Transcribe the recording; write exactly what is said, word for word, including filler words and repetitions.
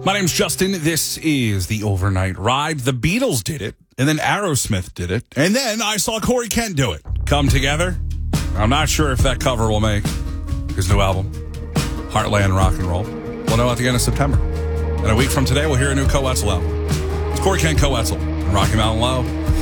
My name's Justin. This is the Overnight Ride. The Beatles did it, and then Aerosmith did it, and then I saw Corey Kent do it. Come together. I'm not sure if that cover will make his new album, Heartland Rock and Roll. We'll know at the end of September. And a week from today, we'll hear a new Coetzel album. It's Corey Kent Coetzel and Rocky Mountain Low.